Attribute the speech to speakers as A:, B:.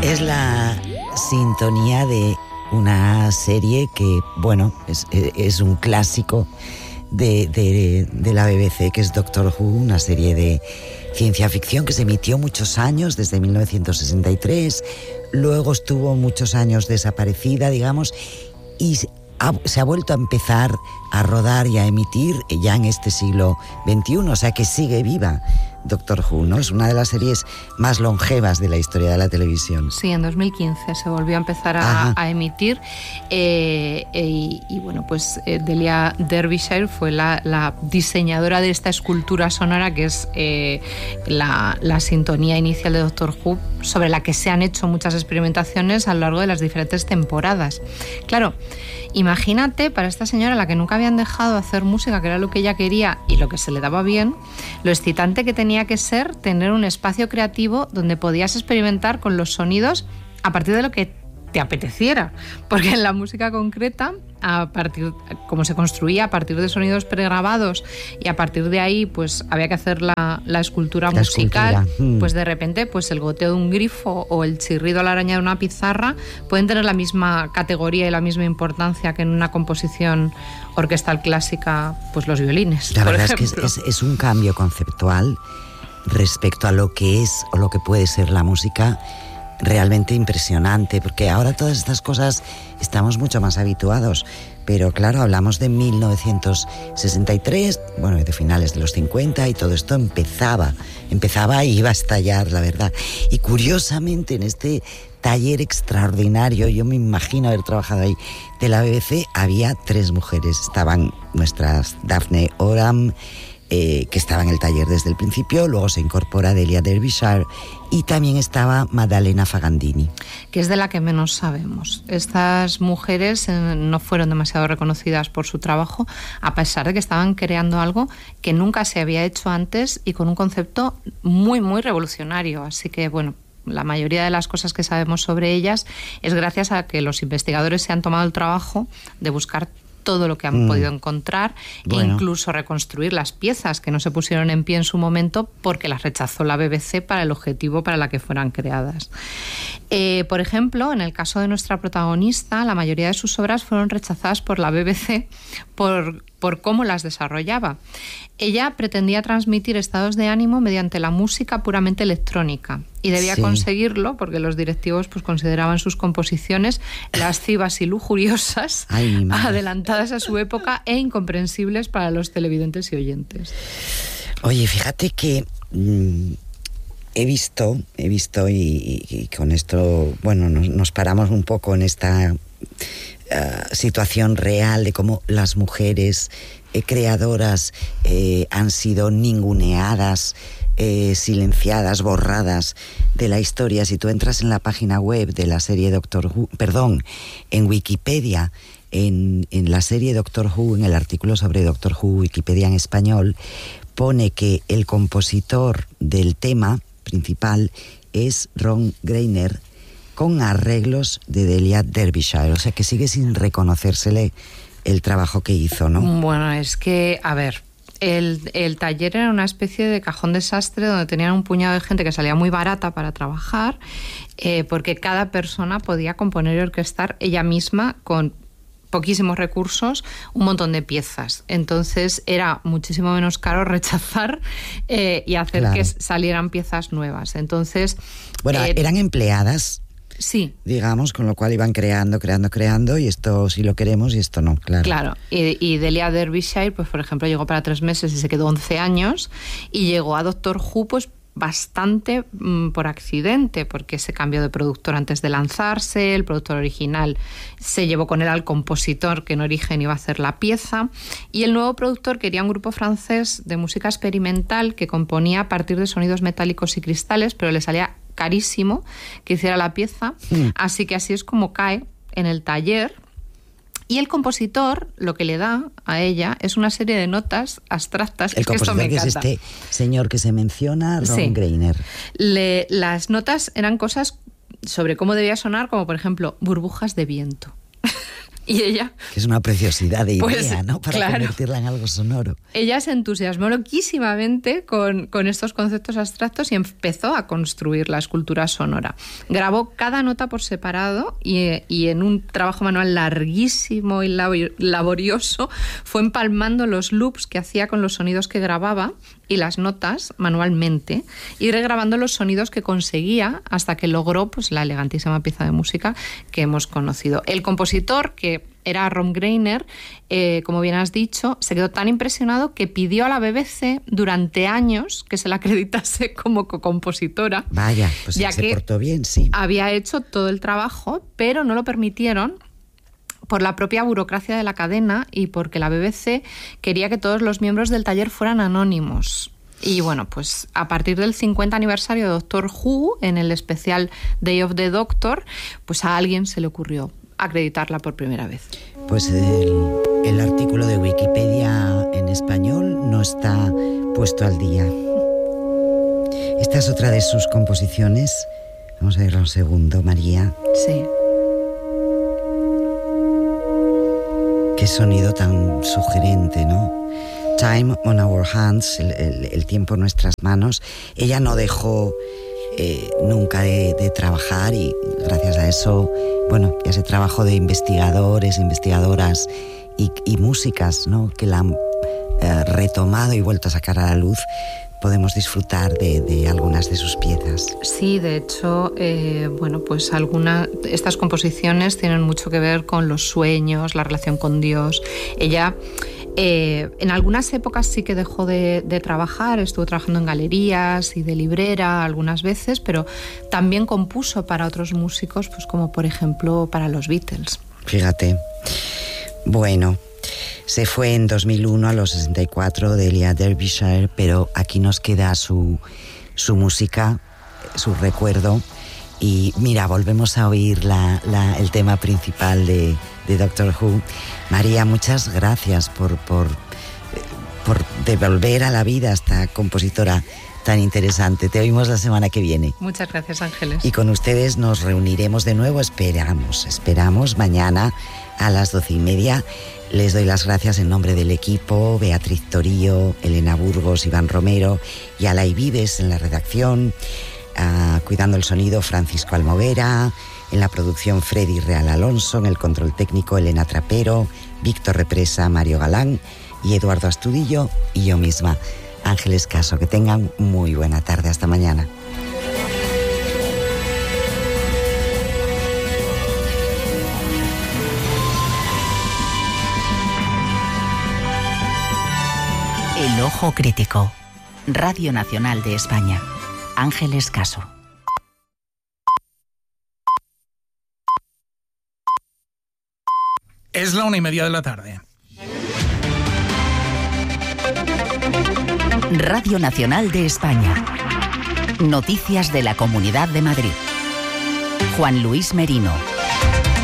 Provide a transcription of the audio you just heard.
A: Es la sintonía de una serie que, bueno, es un clásico de la BBC, que es Doctor Who, una serie de ciencia ficción que se emitió muchos años, desde 1963, luego estuvo muchos años desaparecida, digamos, y se ha vuelto a empezar a rodar y a emitir ya en este siglo XXI, o sea que sigue viva Doctor Who, ¿no? Es una de las series más longevas de la historia de la televisión.
B: Sí, en 2015 se volvió a empezar a emitir y bueno, pues Delia Derbyshire fue la diseñadora de esta escultura sonora que es la sintonía inicial de Doctor Who, sobre la que se han hecho muchas experimentaciones a lo largo de las diferentes temporadas. Claro, imagínate para esta señora, a la que nunca habían dejado hacer música, que era lo que ella quería y lo que se le daba bien, lo excitante que tenía que ser tener un espacio creativo donde podías experimentar con los sonidos a partir de lo que te apeteciera, porque en la música concreta, como se construía a partir de sonidos pregrabados y a partir de ahí pues había que hacer la escultura musical, pues de repente pues el goteo de un grifo o el chirrido a la araña de una pizarra pueden tener la misma categoría y la misma importancia que en una composición orquestal clásica, pues los violines.
A: La verdad es que es un cambio conceptual respecto a lo que es o lo que puede ser la música, realmente impresionante, porque ahora todas estas cosas estamos mucho más habituados, pero claro, hablamos de 1963, bueno, de finales de los 50, y todo esto empezaba y iba a estallar, la verdad. Y curiosamente en este taller extraordinario, yo me imagino haber trabajado ahí, de la BBC, había 3 mujeres. Estaban nuestras Daphne Oram, que estaba en el taller desde el principio, luego se incorpora Delia Derbyshire y también estaba Maddalena Fagandini,
B: que es de la que menos sabemos. Estas mujeres no fueron demasiado reconocidas por su trabajo, a pesar de que estaban creando algo que nunca se había hecho antes y con un concepto muy, muy revolucionario. Así que, bueno, la mayoría de las cosas que sabemos sobre ellas es gracias a que los investigadores se han tomado el trabajo de buscar todo lo que han podido encontrar, e incluso reconstruir las piezas que no se pusieron en pie en su momento porque las rechazó la BBC para el objetivo para la que fueran creadas. Por ejemplo, en el caso de nuestra protagonista, la mayoría de sus obras fueron rechazadas por la BBC por cómo las desarrollaba. Ella pretendía transmitir estados de ánimo mediante la música puramente electrónica y debía conseguirlo porque los directivos pues consideraban sus composiciones lascivas y lujuriosas, adelantadas a su época e incomprensibles para los televidentes y oyentes.
A: Oye, fíjate que he visto y con esto, bueno, nos paramos un poco en esta situación real de cómo las mujeres creadoras han sido ninguneadas, silenciadas, borradas de la historia. Si tú entras en la página web de la serie Doctor Who, en Wikipedia, en la serie Doctor Who, en el artículo sobre Doctor Who, Wikipedia en español, pone que el compositor del tema principal es Ron Greiner, con arreglos de Delia Derbyshire, o sea que sigue sin reconocérsele el trabajo que hizo, ¿no?
B: Bueno, es que, a ver, el taller era una especie de cajón desastre donde tenían un puñado de gente que salía muy barata para trabajar, porque cada persona podía componer y orquestar ella misma con poquísimos recursos, un montón de piezas. Entonces era muchísimo menos caro rechazar y hacer que salieran piezas nuevas. Entonces,
A: bueno, eran empleadas.
B: Sí.
A: Digamos, con lo cual iban creando, y esto sí lo queremos y esto no, claro.
B: Claro, y Delia Derbyshire, pues por ejemplo, llegó para 3 meses y se quedó 11 años, y llegó a Doctor Who, pues bastante por accidente, porque se cambió de productor antes de lanzarse, el productor original se llevó con él al compositor que en origen iba a hacer la pieza, y el nuevo productor quería un grupo francés de música experimental que componía a partir de sonidos metálicos y cristales, pero le salía carísimo que hiciera la pieza, así que así es como cae en el taller. Y el compositor lo que le da a ella es una serie de notas abstractas.
A: El compositor que es este señor que se menciona, Ron Greiner.
B: Las notas eran cosas sobre cómo debía sonar, como por ejemplo burbujas de viento. Y ella...
A: Que es una preciosidad de idea,
B: pues,
A: ¿no? Para convertirla en algo sonoro.
B: Ella se entusiasmó loquísimamente con estos conceptos abstractos y empezó a construir la escultura sonora. Grabó cada nota por separado y en un trabajo manual larguísimo y laborioso fue empalmando los loops que hacía con los sonidos que grababa y las notas manualmente y regrabando los sonidos que conseguía hasta que logró pues la elegantísima pieza de música que hemos conocido. El compositor, que era Ron Greiner, como bien has dicho, se quedó tan impresionado que pidió a la BBC durante años que se la acreditase como co-compositora.
A: Vaya, pues ya se portó bien, sí.
B: Había hecho todo el trabajo, pero no lo permitieron por la propia burocracia de la cadena y porque la BBC quería que todos los miembros del taller fueran anónimos. Y bueno, pues a partir del 50 aniversario de Doctor Who, en el especial Day of the Doctor, pues a alguien se le ocurrió acreditarla por primera vez.
A: Pues el artículo de Wikipedia en español no está puesto al día. Esta es otra de sus composiciones. Vamos a verla un segundo, María.
B: Sí.
A: Qué sonido tan sugerente, ¿no? Time on our hands, el tiempo en nuestras manos. Ella no dejó nunca de trabajar y gracias a eso, bueno, ese trabajo de investigadores, investigadoras y músicas, ¿no? Que la han retomado y vuelto a sacar a la luz, podemos disfrutar de algunas de sus piezas.
B: Sí, de hecho, bueno, pues estas composiciones tienen mucho que ver con los sueños, la relación con Dios. Ella en algunas épocas sí que dejó de trabajar, estuvo trabajando en galerías y de librera algunas veces, pero también compuso para otros músicos, pues como por ejemplo para los Beatles.
A: Fíjate. Bueno, se fue en 2001 a los 64 de Elia Derbyshire, pero aquí nos queda su música, su recuerdo. Y mira, volvemos a oír el tema principal de Doctor Who. María, muchas gracias por devolver a la vida a esta compositora tan interesante. Te oímos la semana que viene.
B: Muchas gracias, Ángeles.
A: Y con ustedes nos reuniremos de nuevo, esperamos mañana a las 12:30. Les doy las gracias en nombre del equipo, Beatriz Torío, Elena Burgos, Iván Romero y Alay Vives en la redacción, cuidando el sonido Francisco Almovera, en la producción Freddy Real Alonso, en el control técnico Elena Trapero, Víctor Represa, Mario Galán y Eduardo Astudillo y yo misma, Ángeles Caso. Que tengan muy buena tarde. Hasta mañana.
C: El Ojo Crítico. Radio Nacional de España. Ángeles Caso.
D: Es la 1:30 de la tarde.
C: Radio Nacional de España. Noticias de la Comunidad de Madrid. Juan Luis Merino.